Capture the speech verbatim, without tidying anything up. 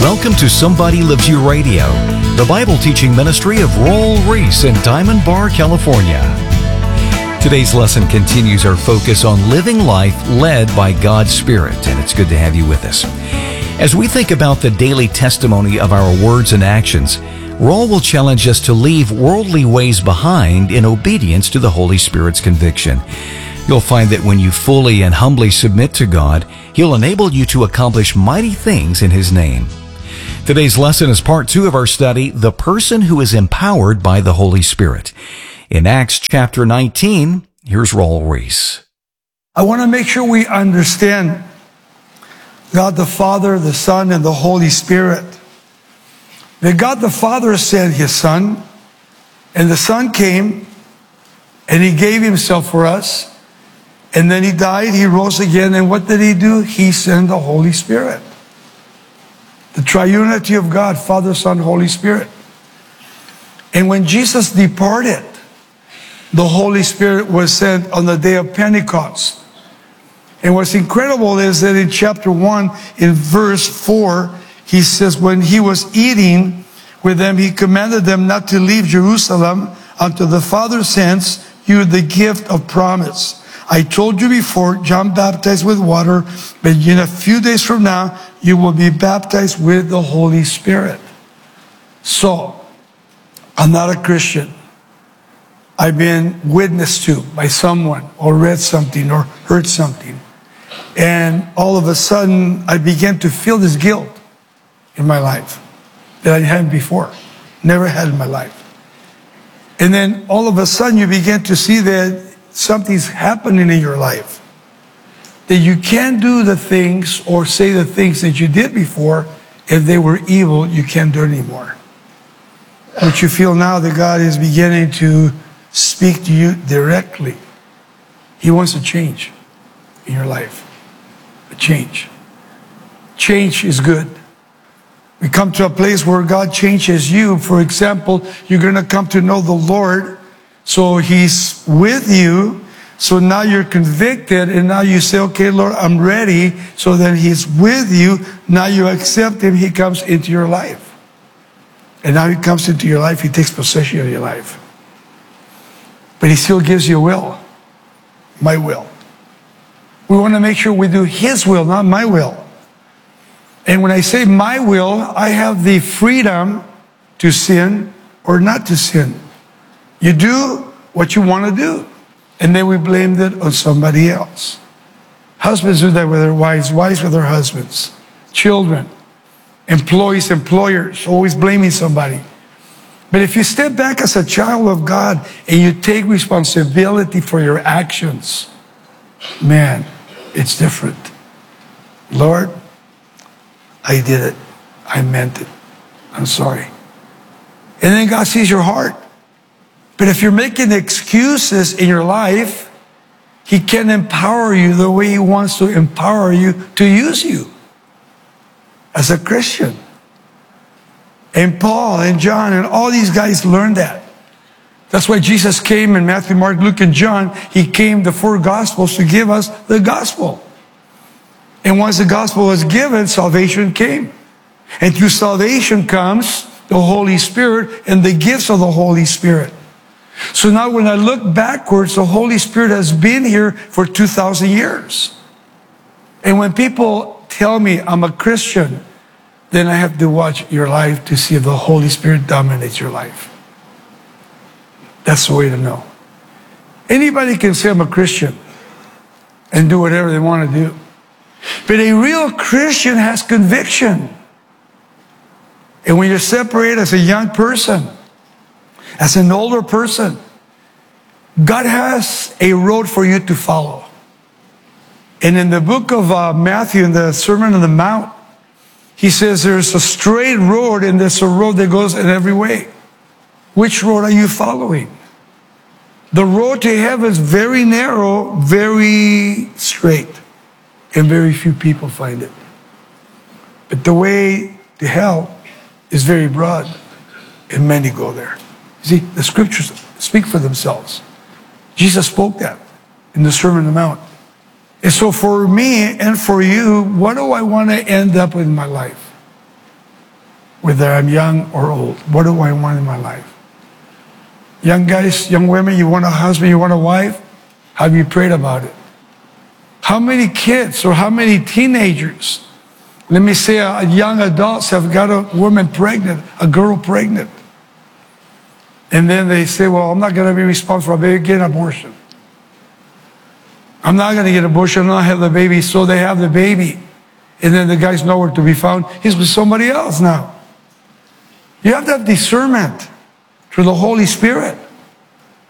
Welcome to Somebody Loves You Radio, the Bible teaching ministry of Roel Reese in Diamond Bar, California. Today's lesson continues our focus on living life led by God's Spirit, and it's good to have you with us. As we think about the daily testimony of our words and actions, Roel will challenge us to leave worldly ways behind in obedience to the Holy Spirit's conviction. You'll find that when you fully and humbly submit to God, He'll enable you to accomplish mighty things in His name. Today's lesson is part two of our study, The Person Who is Empowered by the Holy Spirit. In Acts chapter nineteen, here's Roel Reese. I want to make sure we understand God the Father, the Son, and the Holy Spirit. That God the Father sent His Son, and the Son came, and He gave Himself for us, and then He died, He rose again, and what did He do? He sent the Holy Spirit. The triunity of God, Father, Son, Holy Spirit. And when Jesus departed, the Holy Spirit was sent on the day of Pentecost. And what's incredible is that in chapter one, in verse four, He says, when He was eating with them, He commanded them not to leave Jerusalem until the Father sends you the gift of promise. I told you before, John baptized with water, but in a few days from now, you will be baptized with the Holy Spirit. So, I'm not a Christian. I've been witnessed to by someone, or read something, or heard something. And all of a sudden, I began to feel this guilt in my life that I hadn't before, never had in my life. And then all of a sudden, you begin to see that something's happening in your life. That you can't do the things or say the things that you did before. If they were evil, you can't do it anymore. But you feel now that God is beginning to speak to you directly. He wants a change in your life. A change. Change is good. We come to a place where God changes you. For example, you're going to come to know the Lord. So He's with you. So now you're convicted, and now you say, okay, Lord, I'm ready. So then He's with you. Now you accept Him. He comes into your life. And now He comes into your life. He takes possession of your life. But He still gives you a will. My will. We want to make sure we do His will, not my will. And when I say my will, I have the freedom to sin or not to sin. You do what you want to do. And then we blame it on somebody else. Husbands do that with their wives, wives with their husbands, children, employees, employers, always blaming somebody. But if you step back as a child of God and you take responsibility for your actions, man, it's different. Lord, I did it. I meant it. I'm sorry. And then God sees your heart. But if you're making excuses in your life, He can empower you the way He wants to empower you to use you as a Christian. And Paul and John and all these guys learned that. That's why Jesus came in Matthew, Mark, Luke, and John. He came, the four Gospels, to give us the gospel. And once the gospel was given, salvation came. And through salvation comes the Holy Spirit and the gifts of the Holy Spirit. So now when I look backwards, the Holy Spirit has been here for two thousand years. And when people tell me I'm a Christian, then I have to watch your life to see if the Holy Spirit dominates your life. That's the way to know. Anybody can say I'm a Christian and do whatever they want to do. But a real Christian has conviction. And when you're separated as a young person, as an older person, God has a road for you to follow. And in the book of uh, Matthew, in the Sermon on the Mount, He says there's a straight road and there's a road that goes in every way. Which road are you following? The road to heaven is very narrow, very straight, and very few people find it. But the way to hell is very broad, and many go there. See, the scriptures speak for themselves. Jesus spoke that in the Sermon on the Mount. And so for me and for you, what do I want to end up in my life? whether I'm young or old. What do I want in my life? Young guys, young women, you want a husband, you want a wife? Have you prayed about it? How many kids or how many teenagers, let me say uh, young adults have got a woman pregnant, a girl pregnant. And then they say, well, I'm not going to be responsible for a baby, get an abortion. I'm not going to get an abortion, I'm not have the baby. So they have the baby. And then the guy's nowhere to be found. He's with somebody else now. You have to have discernment through the Holy Spirit.